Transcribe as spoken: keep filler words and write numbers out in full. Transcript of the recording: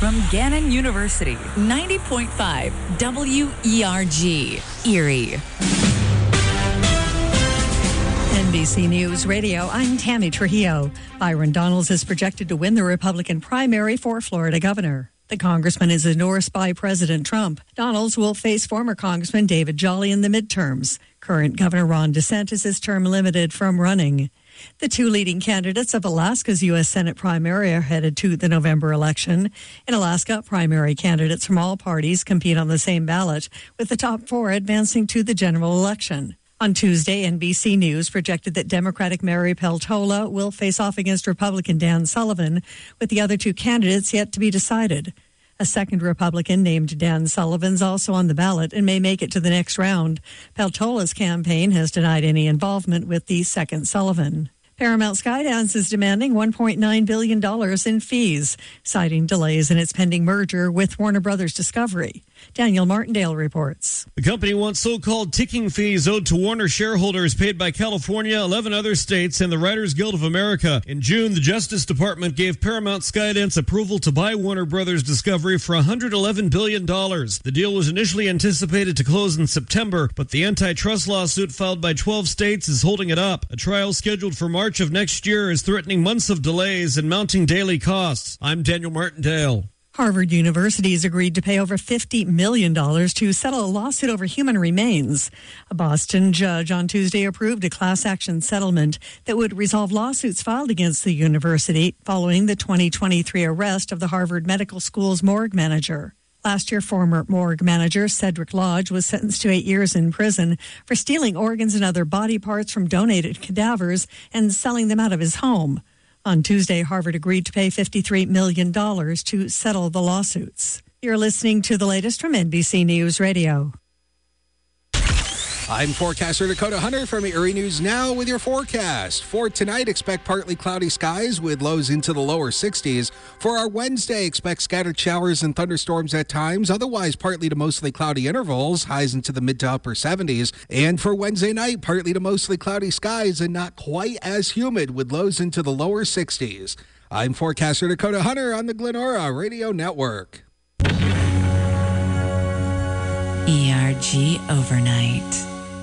from Gannon University, ninety point five W E R G, Erie. N B C News Radio, I'm Tammy Trujillo. Byron Donalds is projected to win the Republican primary for Florida governor. The congressman is endorsed by President Trump. Donalds will face former Congressman David Jolly in the midterms. Current Governor Ron DeSantis is term limited from running. The two leading candidates of Alaska's U S Senate primary are headed to the November election. In Alaska, primary candidates from all parties compete on the same ballot, with the top four advancing to the general election. On Tuesday, N B C News projected that Democratic Mary Peltola will face off against Republican Dan Sullivan, with the other two candidates yet to be decided. A second Republican named Dan Sullivan is also on the ballot and may make it to the next round. Peltola's campaign has denied any involvement with the second Sullivan. Paramount Skydance is demanding one point nine billion dollars in fees, citing delays in its pending merger with Warner Brothers Discovery. Daniel Martindale reports. The company wants so-called ticking fees owed to Warner shareholders paid by California, eleven other states, and the Writers Guild of America. In June, the Justice Department gave Paramount Skydance approval to buy Warner Brothers Discovery for one hundred eleven billion dollars. The deal was initially anticipated to close in September, but the antitrust lawsuit filed by twelve states is holding it up. A trial scheduled for March of next year is threatening months of delays and mounting daily costs. I'm Daniel Martindale. Harvard University has agreed to pay over fifty million dollars to settle a lawsuit over human remains. A Boston judge on Tuesday approved a class action settlement that would resolve lawsuits filed against the university following the twenty twenty-three arrest of the Harvard Medical School's morgue manager. Last year, former morgue manager Cedric Lodge was sentenced to eight years in prison for stealing organs and other body parts from donated cadavers and selling them out of his home. On Tuesday, Harvard agreed to pay fifty-three million dollars to settle the lawsuits. You're listening to the latest from N B C News Radio. I'm forecaster Dakota Hunter from Erie News Now with your forecast. For tonight, expect partly cloudy skies with lows into the lower sixties. For our Wednesday, expect scattered showers and thunderstorms at times. Otherwise, partly to mostly cloudy intervals, highs into the mid to upper seventies. And for Wednesday night, partly to mostly cloudy skies and not quite as humid with lows into the lower sixties. I'm forecaster Dakota Hunter on the Glenora Radio Network. E R G Overnight.